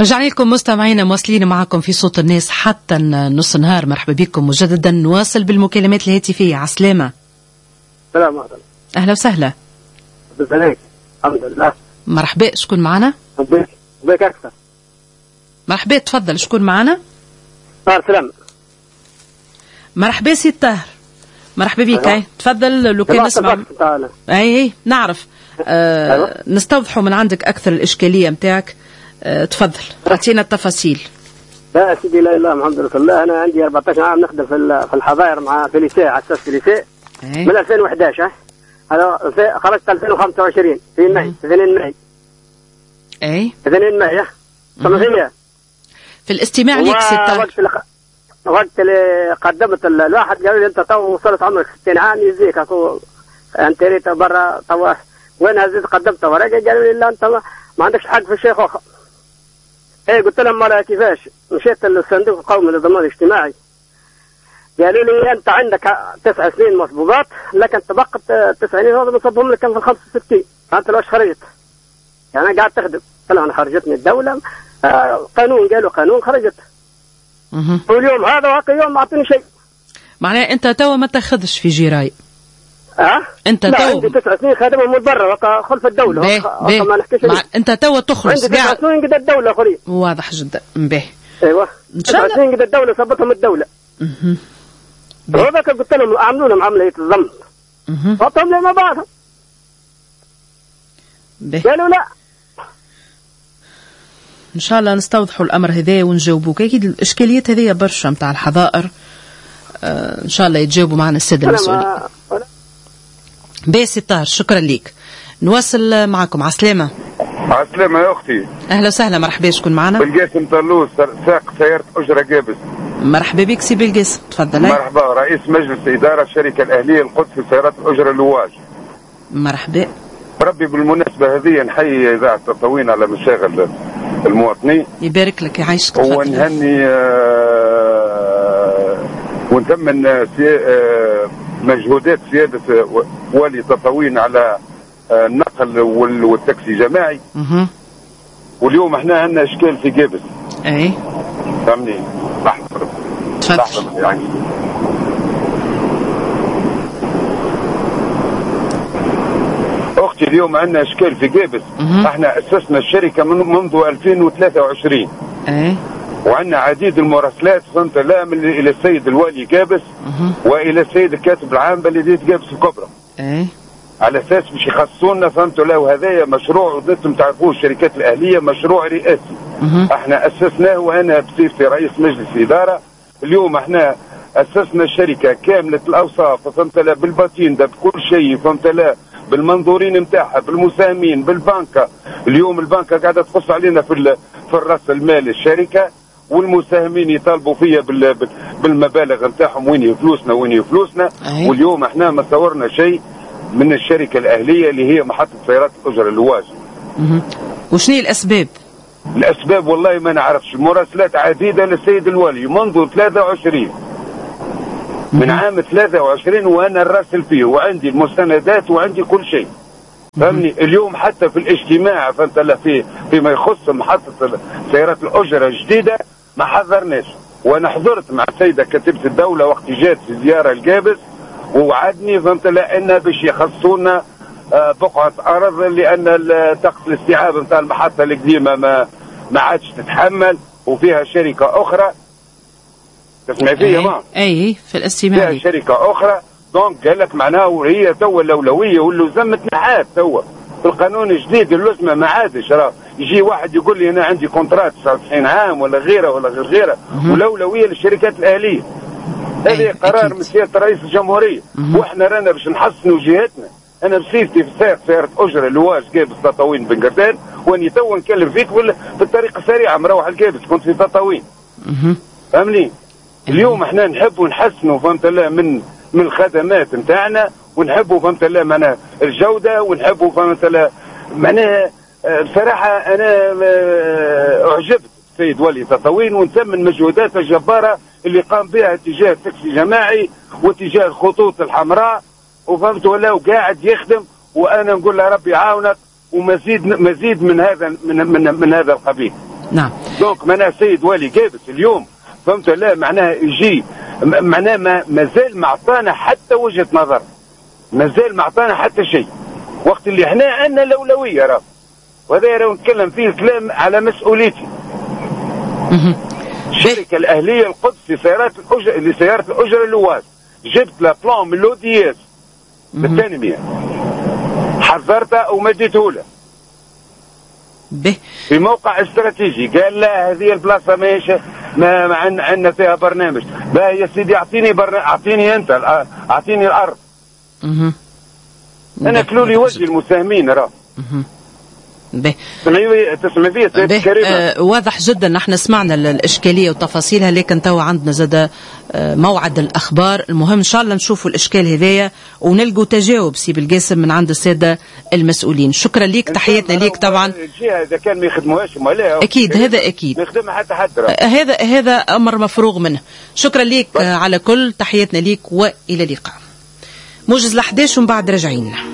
رجعنا لكم مستمعينا، مواصلين معكم في صوت الناس حتى نص نهار. مرحبا بكم مجددا، نواصل بالمكالمات الهاتفية. عسلامة. السلام عليكم. أهلا وسهلا. بالسلام. الحمد لله. مرحبا، شكون معنا؟ بك أكثر. مرحبا، تفضل. شكون معنا؟ سلام. مرحبا سي الطاهر، مرحبا بك. تفضل. لو كان نسمع اي نعرف نستوضحوا من عندك أكثر الإشكالية متاعك. تفضل اعطينا التفاصيل. لا سيدي، لا اله الحمد لله. انا عندي 14 عام نخدم في الحظاير مع فيليسي، على اساس فيليسي من 2011. هذا خرجت 2025 في ماي 2 ماي. اي 2 ماي سمعتني في الاستماع لك ستة. وقت اللي قدمت الواحد قال لي انت تو وصلت عمرك 60 عام يزيك انت ريت برا تو وين هزيت قدمت ورقه. قالوا لي لا انت ما عندكش حق في الشيخ اخر. ايه قلت لهم مالا كيفاش؟ مشيت للصندوق القومي للضمان الاجتماعي، قالوا لي انت عندك 9 سنين مسبوقات، لكن تبقت 9 سنين هذا بنصبهم لك كان في 65. انت ليش خرجت؟ يعني انا قاعد تخدم. قلت لهم انا خرجتني الدوله قانون، قالوا قانون خرجت. واليوم هذا واقع يوم ما اعطيني شيء. معناه انت تو ما تاخذش في جراي؟ انت لا، عندي 9 سنين خادمه من برا خلف الدوله. ما نحكيش انت تو تخلص عندي 9 سنين قد الدوله اخرين. واضح جدا. باهي. ايوه 9 سنين قد الدوله صبتهم الدوله. هذاك قلت لهم اعملوا لهم عمليه الضم. حطهم لي مع بعضهم. قالوا لا. ان شاء الله نستوضحوا الامر هذا ونجاوبوك. اكيد الاشكاليات هذه برشا نتاع الحظائر، ان شاء الله يتجاوبوا معنا الساده المسؤولين. باسي الطاهر، شكرا لك. نواصل معكم. عسلامة. عسلامة يا أختي. أهلا وسهلا. مرحبا. شكون معنا؟ بالقاسم طلوس، ساق سيارة أجرة جابس. مرحبا بك سي بالقاسم، تفضل. مرحبا. رئيس مجلس إدارة الشركة الأهلية القدس لسيارات الأجرة لواج. مرحبا. ربي بالمناسبة هذه نحيي إذاعة تطوين على مشاغل المواطنين. يبارك لك يعيشك. ونهني ونثمن مجهودات سيادة والي تطوين على النقل والتاكسي جماعي. واليوم احنا عندنا اشكال في جابس. اي فهمني. لحظة يعني. اختي اليوم عندنا اشكال في جابس. احنا اسسنا الشركة منذ 2023. اي وعندنا عديد المراسلات فهمت لا من الى السيد الوالي جابس والى السيد الكاتب العام بلديه جابس الكبرى. على اساس باش يخصونا فهمت لا. وهذايا مشروع وانتم تعرفوه الشركات الاهليه مشروع رئاسي. احنا اسسناه وانا بصفتي رئيس مجلس اداره. اليوم احنا اسسنا الشركه كامله الاوصاف فهمت لا، بالباتين ده بكل شيء فهمت لا، بالمنظورين نتاعها، بالمساهمين، بالبنكه. اليوم البنكه قاعده تقص علينا في الراس المال الشركه، والمساهمين يطالبوا فيها بالمبالغ نتاعهم وين فلوسنا وين فلوسنا. واليوم احنا ما صورنا شيء من الشركه الاهليه اللي هي محطه سيارات الاجره لواج. وشنو الاسباب؟ الاسباب والله ما نعرفش. مراسلات عديده للسيد الوالي منذ 23 من عام 23 وانا الراسل فيه وعندي المستندات وعندي كل شيء. فهمني. اليوم حتى في الاجتماع فهمت لا فيما يخص محطه سيارات الاجره الجديده ما حضرناش. وانا حضرت مع السيده كاتبه الدوله وقت جات في زياره الجابس ووعدني فهمت لا ان باش يخصونا بقعه ارض لان طاقه الاستيعاب نتاع المحطه القديمه ما عادش تتحمل وفيها شركه اخرى. تسمع فيا ما؟ اي في الاستماع فيها شركه اخرى. دونك قال لك معناه هي توا الاولويه واللزمه تنحات توا في القانون الجديد. اللزمه ما عادش راه يجي واحد يقول لي انا عندي كونترات 99 عام ولا غيره ولا غير غيره والاولويه للشركات الاهليه. هذا قرار من سياده رئيس الجمهوريه. واحنا رانا باش نحسنوا جهتنا. انا بصيرتي في سياره اجره لواج جابس تطاوين بن قردان واني تو نكلم فيك ولا في الطريقه السريعه مروح الجابس كنت في تطاوين. فهمني. اليوم احنا نحبوا نحسنوا فهمت الله من الخدمات نتاعنا ونحبوا فهمت الله معناها الجوده ونحبوا فهمت الله معناها. بصراحه انا اعجبت السيد ولي تطاوين ونثمن مجهوداته الجباره اللي قام بها تجاه التاكسي الجماعي وتجاه الخطوط الحمراء وفهمت ولا وقاعد يخدم. وانا نقول له ربي يعاونك ومزيد من هذا من هذا القبيل. نعم. دونك معناها سيد والي قابس اليوم فهمت لا معناها يجي معناها مازال ما عطانا حتى وجهه نظر، مازال ما عطانا حتى شيء، وقت اللي احنا عندنا الاولويه راه، وهذا راه نتكلم فيه الكلام على مسؤوليتي. الشركه الاهليه القدس لسيارات الاجره اللواز جبت لا بلان من لودياس بالتنميه، حذرتها ومديته له في موقع استراتيجي، قال لا هذه البلاصه ماهيش ما عندنا فيها برنامج. لا يا سيدي اعطيني انت، اعطيني الارض. انا كلوا لي وجه المساهمين راه. تسمع فيا سيدي كريمه. واضح جدا، نحن سمعنا الاشكاليه وتفاصيلها، لكن تو عندنا زاد موعد الاخبار المهم، ان شاء الله نشوفوا الاشكال هذايا ونلقوا تجاوب سي بالقاسم من عند الساده المسؤولين. شكرا ليك، تحياتنا ليك طبعا. اذا كان ما يخدموهاش اكيد، هذا اكيد ما يخدمها حتى حد، هذا امر مفروغ منه. شكرا ليك على كل، تحياتنا ليك والى اللقاء. موجز ل11 ومن بعد راجعين.